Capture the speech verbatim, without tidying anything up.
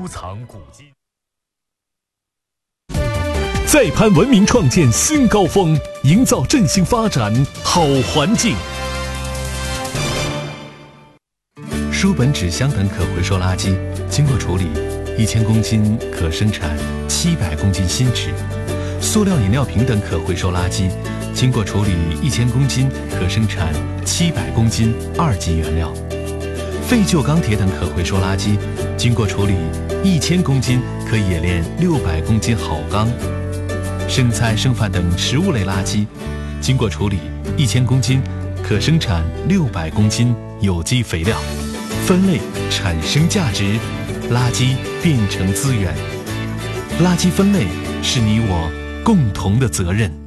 收藏古今。 再攀文明创建新高峰，营造振兴发展好环境。 书本、纸箱等可回收垃圾经过处理，一千公斤可生产七百公斤新纸；塑料饮料瓶等可回收垃圾经过处理，一千公斤可生产七百公斤二级原料；废旧钢铁等可回收垃圾经过处理，一千公斤可冶炼六百公斤好钢；剩菜剩饭等食物类垃圾经过处理，一千公斤可生产六百公斤有机肥料。分类产生价值，垃圾变成资源。垃圾分类是你我共同的责任。